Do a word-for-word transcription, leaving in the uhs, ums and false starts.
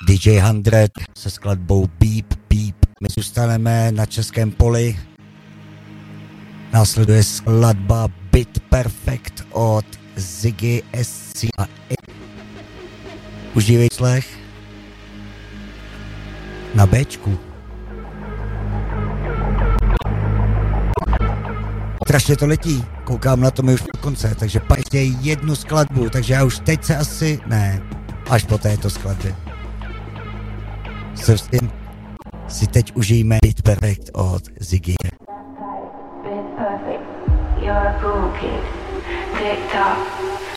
D J Hundred se skladbou Beep Beep. My zůstaneme na českém poli. Následuje skladba Bit Perfect od Ziggy S C a E. Užívej slech na Bčku. Strašně to letí, koukám na to mi už po konce, takže pak ještě jednu skladbu, takže já už teď se asi, ne, až po této skladbě. Se vším si teď užijeme Bit Perfect od Ziggy. Bit Perfect, you're a cool kid. Tick tock.